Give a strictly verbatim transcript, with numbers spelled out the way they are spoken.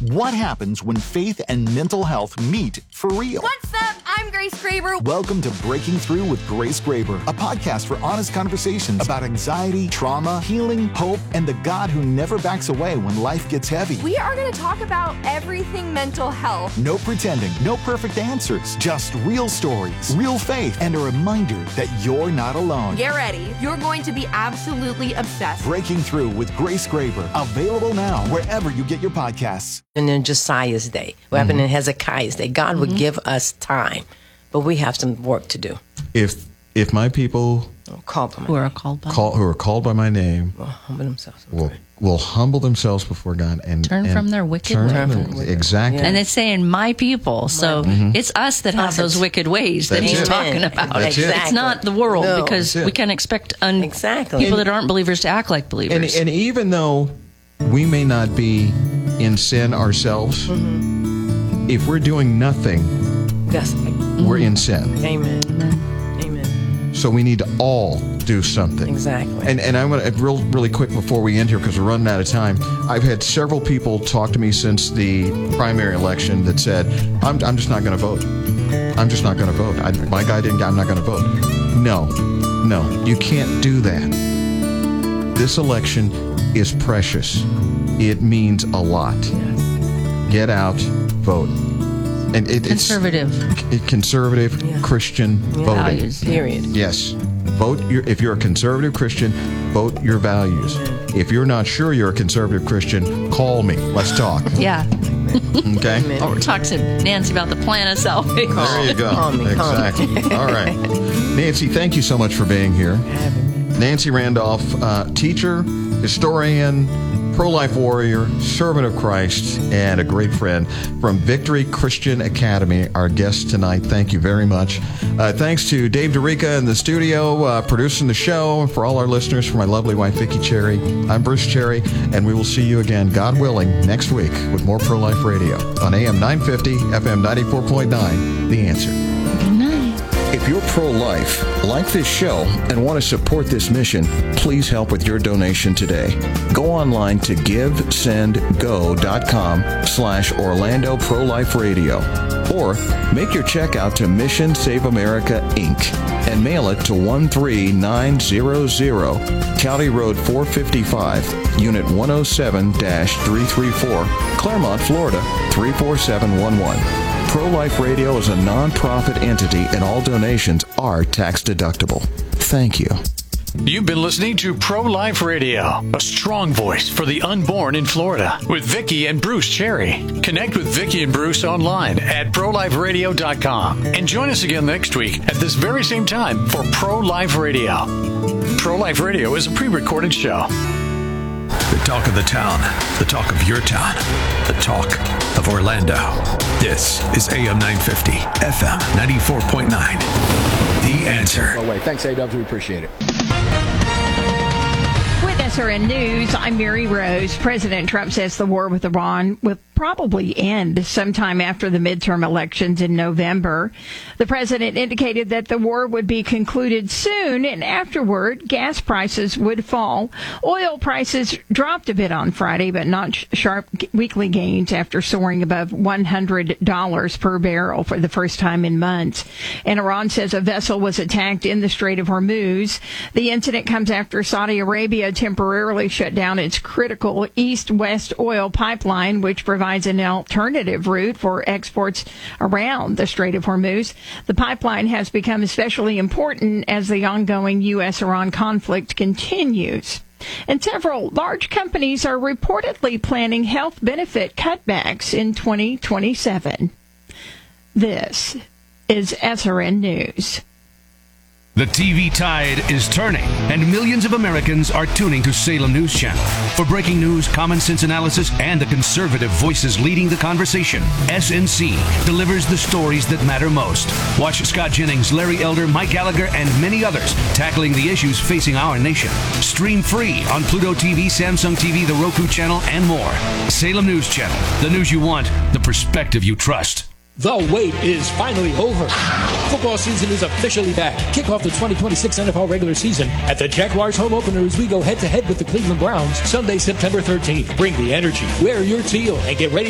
What happens when faith and mental health meet for real? What's up? I'm Grace Graber. Welcome to Breaking Through with Grace Graber, a podcast for honest conversations about anxiety, trauma, healing, hope, and the God who never backs away when life gets heavy. We are going to talk about everything mental health. No pretending, no perfect answers, just real stories, real faith, and a reminder that you're not alone. Get ready. You're going to be absolutely obsessed. Breaking Through with Grace Graber, available now wherever you get your podcasts. And in Josiah's day, what happened mm-hmm. in Hezekiah's day, God would mm-hmm. give us time, but we have some work to do. If if my people called by my who are name. called by call, who are called by my name will humble themselves, will will humble themselves before God and turn and from their wicked turn ways. from their wicked. Exactly. Yeah. And it's saying my people, so mm-hmm. it's us that have those wicked ways that That's he's it. talking about. That's exactly. it. It's not the world no. because we can't expect un- exactly. people and, that aren't believers to act like believers. And, and even though we may not be in sin ourselves, mm-hmm. if we're doing nothing, yes. we're in sin. Amen. Amen. So we need to all do something. Exactly. And and I want to real really quick before we end here because we're running out of time. I've had several people talk to me since the primary election that said, "I'm I'm just not going to vote. I'm just not going to vote. I, my guy didn't. I'm not going to vote." No, no, you can't do that. This election is precious. It means a lot. Yes. Get out, vote. And it, conservative, it's conservative yeah. Christian yeah. voting. Values. Period. Yes, vote. Your, if you're a conservative Christian, vote your values. Amen. If you're not sure you're a conservative Christian, call me. Let's talk. Yeah. Okay. Amen. Or talk to Nancy about the plan of salvation. There you go. Call me, exactly. Call me. All right, Nancy. Thank you so much for being here. Nancy Randolph, uh, teacher, historian, pro-life warrior, servant of Christ, and a great friend from Victory Christian Academy, our guest tonight. Thank you very much. Uh, thanks to Dave DeRica in the studio, uh, producing the show. For all our listeners, for my lovely wife, Vicki Cherry, I'm Bruce Cherry, and we will see you again, God willing, next week with more Pro-Life Radio on A M nine fifty, F M ninety-four point nine, The Answer. Good night. If you're pro-life, like this show, and want to support this mission, please help with your donation today. Go online to givesendgo.com slash Orlando Pro-Life Radio. Or make your check out to Mission Save America, Incorporated and mail it to one three nine zero zero, County Road four fifty-five, Unit one oh seven dash three thirty-four, Claremont, Florida three four seven one one. Pro-Life Radio is a non-profit entity and all donations are tax-deductible. Thank you. You've been listening to Pro-Life Radio, a strong voice for the unborn in Florida, with Vicki and Bruce Cherry. Connect with Vicki and Bruce online at pro life radio dot com and join us again next week at this very same time for Pro-Life Radio. Pro-Life Radio is a pre-recorded show. The talk of the town, the talk of your town, the talk of Orlando. This is A M nine fifty, F M ninety-four point nine. The Answer. No way. Thanks, A-Dubs. We appreciate it. With S R N News, I'm Mary Rose. President Trump says the war with Iran will probably end sometime after the midterm elections in November. The president indicated that the war would be concluded soon, and afterward, gas prices would fall. Oil prices dropped a bit on Friday, but not sh- sharp weekly gains after soaring above one hundred dollars per barrel for the first time in months. And Iran says a vessel was attacked in the Strait of Hormuz. The incident comes after Saudi Arabia temporarily shut down its critical east-west oil pipeline, which provides an alternative route for exports around the Strait of Hormuz. The pipeline has become especially important as the ongoing U S Iran conflict continues. And several large companies are reportedly planning health benefit cutbacks in twenty twenty-seven. This is S R N News. The T V tide is turning, and millions of Americans are tuning to Salem News Channel. For breaking news, common sense analysis, and the conservative voices leading the conversation, S N C delivers the stories that matter most. Watch Scott Jennings, Larry Elder, Mike Gallagher, and many others tackling the issues facing our nation. Stream free on Pluto T V, Samsung T V, the Roku channel, and more. Salem News Channel, the news you want, the perspective you trust. The wait is finally over. Football season is officially back. Kick off the twenty twenty-six N F L regular season at the Jaguars home opener as we go head-to-head with the Cleveland Browns Sunday, September thirteenth. Bring the energy, wear your teal, and get ready